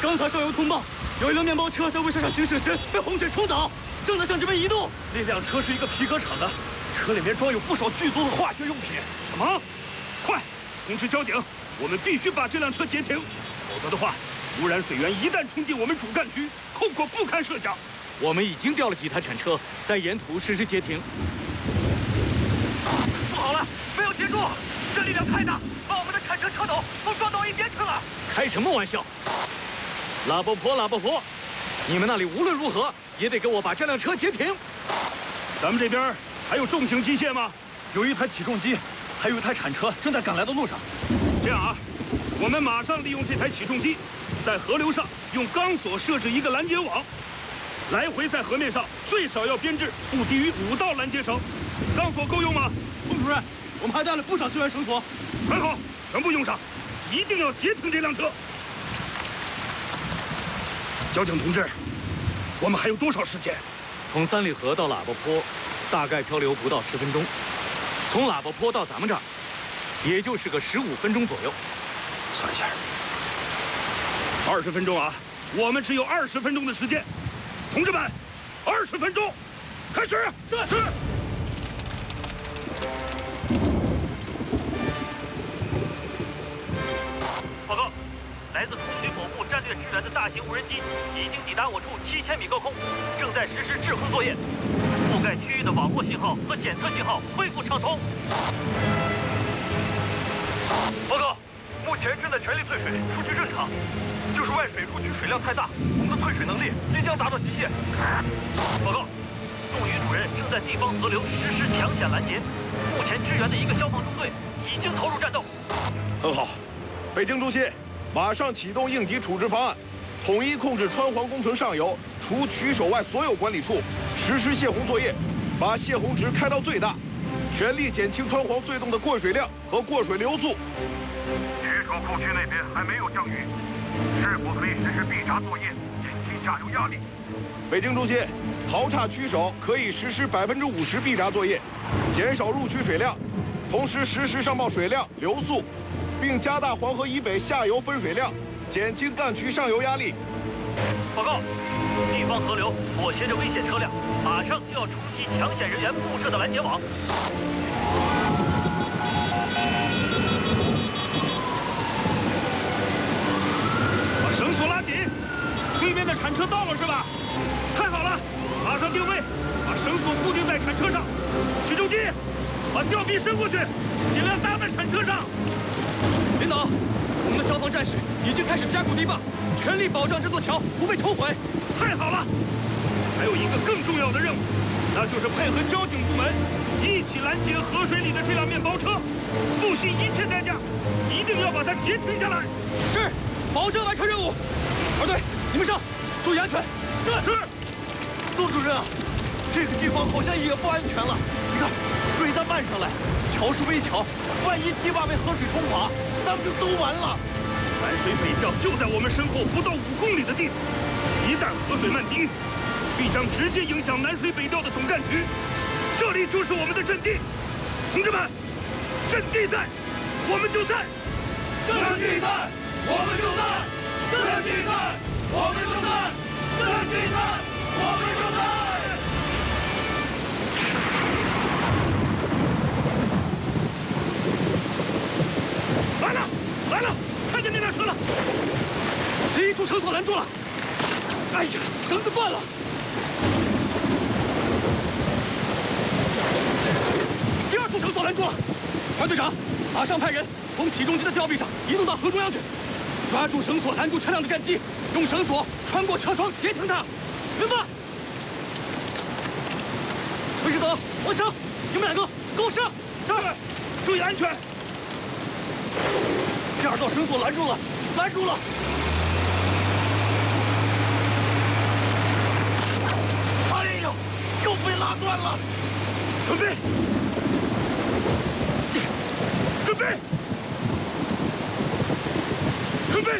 刚才上游通报，有一辆面包车在卫山上行驶时被洪水冲倒，正在向这边移动。 那辆车是一个皮革厂的，车里面装有不少剧毒的化学用品。 什么？快，通知交警，我们必须把这辆车截停，否则的话，污染水源一旦冲进我们主干区，后果不堪设想。 我们已经调了几台铲车，在沿途实施截停。 不好了，没有截住，这力量太大，把我们的铲车车斗都撞到一边去了。 开什么玩笑！拉波婆，你们那里无论如何也得给我把这辆车截停。 咱们这边还有重型机械吗？ 有一台起重机，还有一台铲车正在赶来的路上。 这样啊，我们马上利用这台起重机，在河流上用钢索设置一个拦截网，来回在河面上最少要编制不低于5道拦截绳。钢索够用吗？ 冯主任，我们还带了不少救援绳索。 很好，全部用上，一定要截停这辆车。交警同志，我们还有多少时间？ 从三里河到喇叭坡，大概漂流不到10分钟；从喇叭坡到咱们这儿，也就是个15分钟左右。 算一下，20分钟啊！我们只有20分钟的时间。同志们，20分钟，开始！是。 报告，来自空军某部战略支援的大型无人机已经抵达我处7000米高空，正在实施制空作业，覆盖区域的网络信号和检测信号恢复畅通。报告，目前正在全力退水，数据正常，就是外水入局水量太大，我们的退水能力即将达到极限。报告，宋宇主任正在地方河流实施抢险拦截，目前支援的一个消防中队已经投入战斗。 很好，北京中心，马上启动应急处置方案，统一控制川黄工程上游除渠首外所有管理处，实施泄洪作业，把泄洪值开到最大，全力减轻川黄隧洞的过水量和过水流速。 渠首库区那边还没有降雨，是否可以实施闭闸作业，减轻下游压力？ 北京中心，淘岔渠首可以实施50%闭闸作业，减少入渠水量，同时实时上报水量、流速，并加大黄河以北下游分水量，减轻干渠上游压力。 报告，地方河流裹挟着危险车辆，马上就要冲击抢险人员布设的拦截网。 把绳索拉紧，对面的铲车到了是吧？太好了，马上定位，把绳索固定在铲车上。起重机，把吊臂伸过去，尽量搭在铲车上。 领导，我们的消防战士已经开始加固堤坝，全力保障这座桥不被冲毁。 太好了！还有一个更重要的任务，那就是配合交警部门，一起拦截河水里的这辆面包车，不惜一切代价，一定要把它截停下来。 是，保证完成任务。二队，你们上，注意安全。 这是。 宋主任啊，这个地方好像也不安全了。你看，水在漫上来，桥是危桥，万一堤坝被河水冲垮，咱们就都完了。 南水北调就在我们身后不到5公里的地方，一旦河水漫堤，必将直接影响南水北调的总干局。这里就是我们的阵地，同志们，阵地在，我们就在；阵地在，我们就在；阵地在，我们就在；阵地在，我们就在。来了，来了！看见那辆车了！第一处绳索拦住了。哎呀，绳子断了！第二处绳索拦住了。团队长，马上派人从起重机的吊臂上移动到河中央去，抓住绳索拦住车辆的战机，用绳索穿过车窗截停它。明白。崔志德、王翔，你们2个跟我上。是，注意安全。 第2道绳索拦住了，拦住了！哎呦，又被拉断了！ 准备，准备，准备，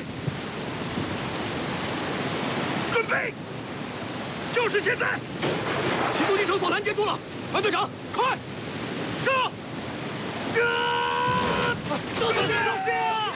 准备，就是现在！起重机绳索拦截住了，团队长，快上！上！小心！